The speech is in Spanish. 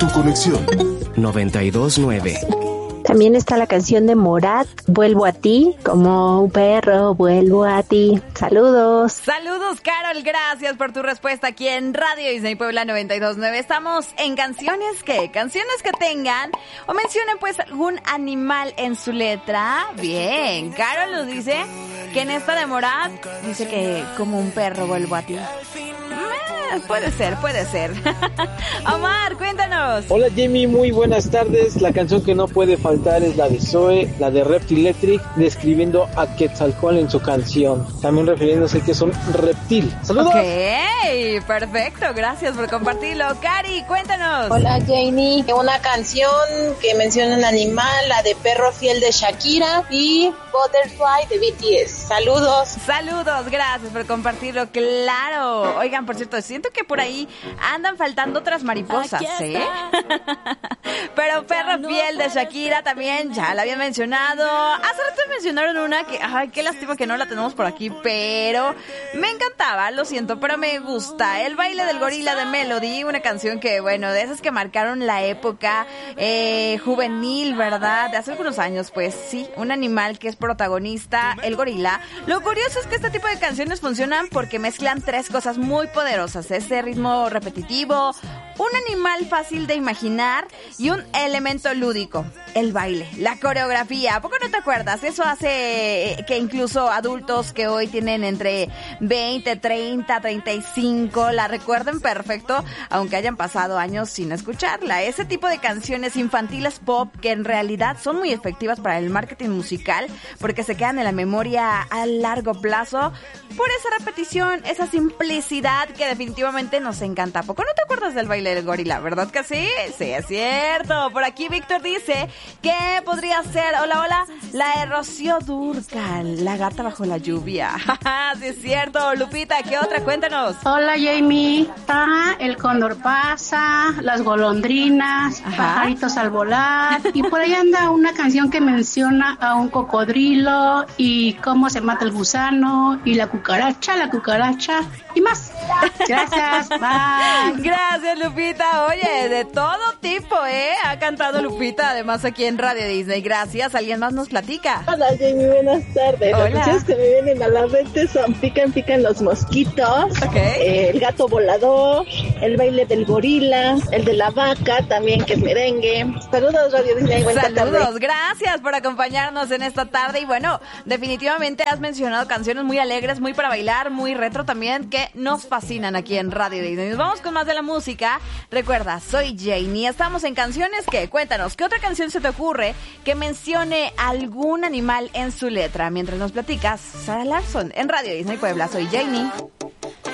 Tu conexión. 92.9. También está la canción de Morat, Vuelvo a ti, como un perro, vuelvo a ti. Saludos. Saludos, Carol, gracias por tu respuesta aquí en Radio Disney Puebla 92.9. Estamos en canciones que tengan o mencionen pues algún animal en su letra. Bien, Carol nos dice que en esta de Morat dice que como un perro vuelvo a ti. Puede ser. Omar, cuéntanos. Hola Jamie, muy buenas tardes. La canción que no puede faltar es la de Zoe, la de Reptile Electric, describiendo a Quetzalcóatl en su canción, también refiriéndose que es un reptil. ¡Saludos! Ok, perfecto, gracias por compartirlo. Cari, cuéntanos. Hola Jamie, una canción que menciona un animal, la de Perro Fiel de Shakira y Butterfly de BTS. Saludos, gracias por compartirlo, claro. Oigan, por cierto, siento que por ahí andan faltando otras mariposas, ¿eh? Pero Perro Fiel de Shakira también, ya la habían mencionado. Hace rato mencionaron una que, ay, qué lástima que no la tenemos por aquí, pero me encantaba, lo siento, pero me gusta. El baile del gorila de Melody, una canción que, bueno, de esas que marcaron la época juvenil, ¿verdad? De hace algunos años, pues sí, un animal que es protagonista, el gorila. Lo curioso es que este tipo de canciones funcionan porque mezclan tres cosas muy poderosas: ese ritmo repetitivo, un animal fácil de imaginar y un elemento lúdico, el baile, la coreografía. ¿A poco no te acuerdas? Eso hace que incluso adultos que hoy tienen entre 20, 30, 35 la recuerden perfecto, aunque hayan pasado años sin escucharla. Ese tipo de canciones infantiles pop que en realidad son muy efectivas para el marketing musical porque se quedan en la memoria a largo plazo por esa repetición, esa simplicidad que definitivamente nos encanta. ¿A poco no te acuerdas del baile del gorila? ¿Verdad que sí? Sí, es cierto. Por aquí Víctor dice que podría ser, hola, la de Rocío Dúrcal, La gata bajo la lluvia. Sí, es cierto. Lupita, ¿qué otra? Cuéntanos. Hola Jamie. El cóndor pasa, las golondrinas, pajaritos al volar. Y por ahí anda una canción que menciona a un cocodrilo y cómo se mata el gusano y la cucaracha y más. Gracias, bye. Gracias, Lupita. Oye, de todo tipo, ha cantado Lupita, además aquí en Radio Disney. Gracias. ¿Alguien más nos platica? Hola, Jamie, buenas tardes. Hola. Las canciones que me vienen a la mente son Pican los mosquitos, el gato volador, el baile del gorila, el de la vaca también, que es merengue. Saludos, Radio Disney. Saludos, gracias por acompañarnos en esta tarde. Y bueno, definitivamente has mencionado canciones muy alegres, muy para bailar, muy retro también, que nos fascinan aquí en Radio Disney. Nos vamos con más de la música. Recuerda, soy Janie. Estamos en canciones que, cuéntanos, ¿qué otra canción se te ocurre que mencione algún animal en su letra? Mientras nos platicas, Sara Larson en Radio Disney Puebla. Soy Janie.